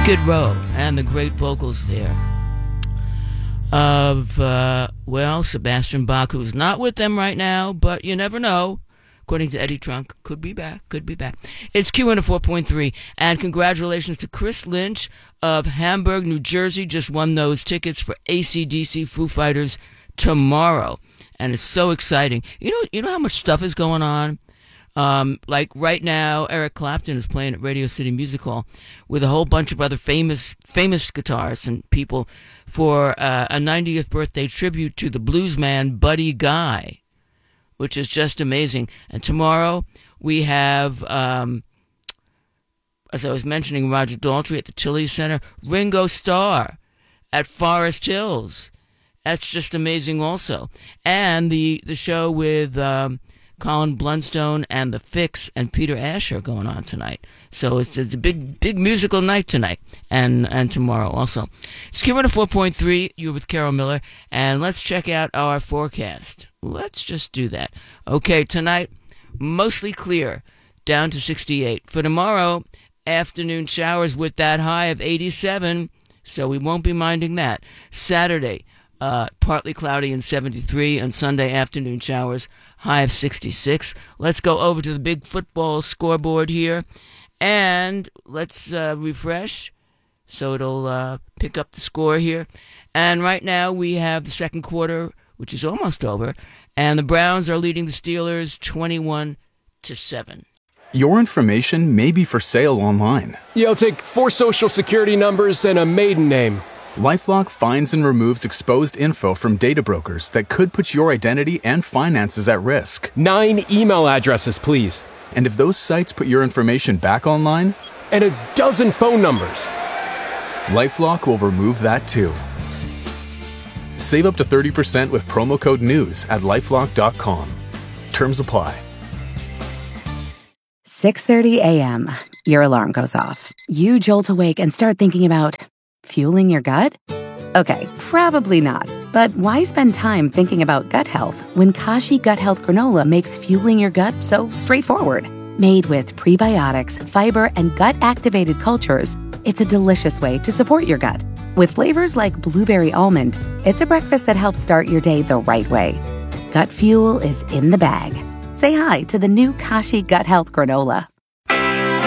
Skid Row and the great vocals there of, Sebastian Bach, who's not with them right now, but you never know. According to Eddie Trunk, could be back. It's Q104.3, and congratulations to Chris Lynch of Hamburg, New Jersey, just won those tickets for AC/DC Foo Fighters tomorrow, and it's so exciting. You know how much stuff is going on? Like right now, Eric Clapton is playing at Radio City Music Hall with a whole bunch of other famous guitarists and people for a 90th birthday tribute to the blues man Buddy Guy, which is just amazing. And tomorrow we have, as I was mentioning, Roger Daltrey at the Tilly Center, Ringo Starr at Forest Hills. That's just amazing also. And the show with Colin Blunstone and The Fix and Peter Asher going on tonight. So it's a big musical night tonight and tomorrow also. It's Q104.3. You're with Carol Miller, and let's check out our forecast. Let's just do that. Okay, tonight, mostly clear, down to 68. For tomorrow, afternoon showers with that high of 87, so we won't be minding that. Saturday, partly cloudy and 73, and Sunday afternoon showers, high of 66. Let's go over to the big football scoreboard here, and let's refresh so it'll pick up the score here. And right now we have the second quarter, which is almost over, and the Browns are leading the Steelers 21-7. Your information may be for sale online. Yeah, I'll take 4 social security numbers and a maiden name. LifeLock finds and removes exposed info from data brokers that could put your identity and finances at risk. 9 email addresses, please. And if those sites put your information back online? And a dozen phone numbers. LifeLock will remove that too. Save up to 30% with promo code NEWS at LifeLock.com. Terms apply. 6:30 a.m. Your alarm goes off. You jolt awake and start thinking about fueling your gut? Okay, probably not. But why spend time thinking about gut health when Kashi Gut Health Granola makes fueling your gut so straightforward? Made with prebiotics, fiber, and gut-activated cultures, it's a delicious way to support your gut. With flavors like blueberry almond, it's a breakfast that helps start your day the right way. Gut fuel is in the bag. Say hi to the new Kashi Gut Health Granola.